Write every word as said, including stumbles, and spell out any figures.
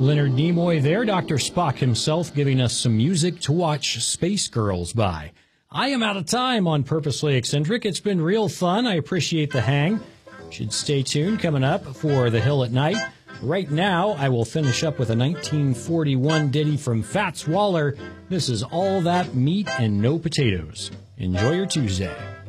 Leonard Nimoy there, Doctor Spock himself giving us some music to watch Space Girls by. I am out of time on Purposely Eccentric. It's been real fun. I appreciate the hang. Should stay tuned coming up for The Hill at Night. Right now, I will finish up with a nineteen forty-one ditty from Fats Waller. This is All That Meat and No Potatoes. Enjoy your Tuesday.